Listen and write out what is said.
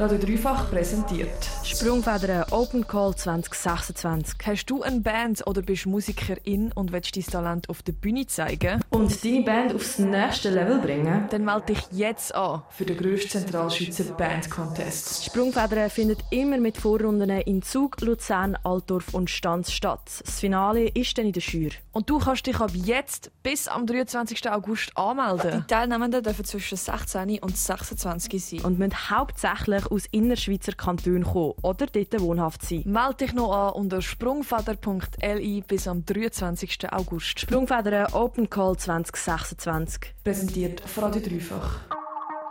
Radio Dreifach präsentiert. Sprungfedern Open Call 2026. Hast du eine Band oder bist Musikerin und willst dein Talent auf der Bühne zeigen? Und deine Band aufs nächste Level bringen? Dann melde dich jetzt an für den grössten Zentralschweizer Band Contest. Sprungfedern findet immer mit Vorrunden in Zug, Luzern, Altdorf und Stanz statt. Das Finale ist dann in der Schür. Und du kannst dich ab jetzt bis am 23. August anmelden. Die Teilnehmenden dürfen zwischen 16 und 26 sein. Und müssen hauptsächlich aus Innerschweizer Kantonen kommen oder dort wohnhaft sein. Melde dich noch an unter sprungfeder.li bis am 23. August. Sprungfedern Open Call 2026. Präsentiert von Radio Dreifach.